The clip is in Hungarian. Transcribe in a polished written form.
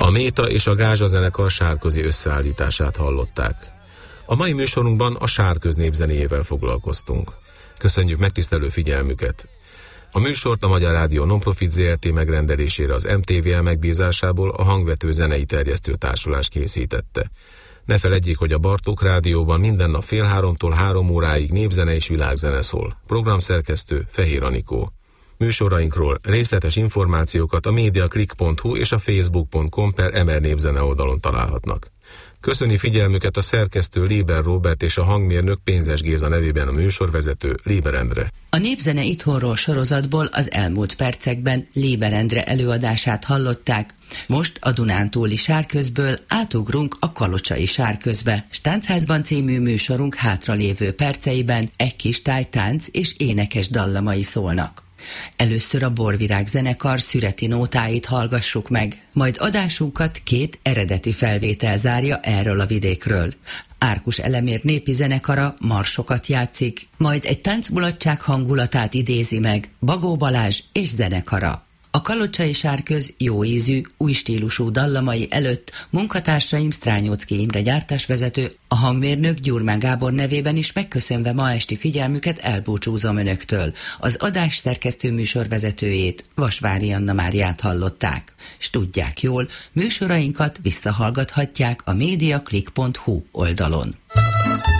A Méta és a Gázsa zenekar Sárközi összeállítását hallották. A mai műsorunkban a Sárköz népzenéjével foglalkoztunk. Köszönjük megtisztelő figyelmüket! A műsort a Magyar Rádió Nonprofit Zrt. Megrendelésére az MTVL megbízásából a Hangvető Zenei Terjesztő Társulás készítette. Ne feledjék, hogy a Bartók Rádióban minden nap 2:30-tól 3 óráig népzene és világzene szól. Programszerkesztő Fehér Anikó. Műsorainkról részletes információkat a mediaclick.hu és a facebook.com/MR Népzene oldalon találhatnak. Köszöni figyelmüket a szerkesztő Léber Róbert és a hangmérnök Pénzes Géza nevében a műsorvezető Léber Endre. A Népzene itthonról sorozatból az elmúlt percekben Léber Endre előadását hallották. Most a Dunántúli Sárközből átugrunk a Kalocsai Sárközbe. Stáncházban című műsorunk hátralévő perceiben egy kis tájtánc és énekes dallamai szólnak. Először a Borvirág zenekar szüreti nótáit hallgassuk meg, majd adásunkat 2 eredeti felvétel zárja erről a vidékről. Árkus Elemér népi zenekara marsokat játszik, majd egy táncmulatság hangulatát idézi meg Bagó Balázs és zenekara. A Kalocsai Sárköz jó ízű, új stílusú dallamai előtt munkatársaim Strányóczky Imre gyártásvezető, a hangmérnök Gyurmán Gábor nevében is megköszönve ma esti figyelmüket elbúcsúzom önöktől. Az adás szerkesztő műsorvezetőjét, Vasvári Anna Máriát hallották. S tudják jól, műsorainkat visszahallgathatják a mediaclick.hu oldalon.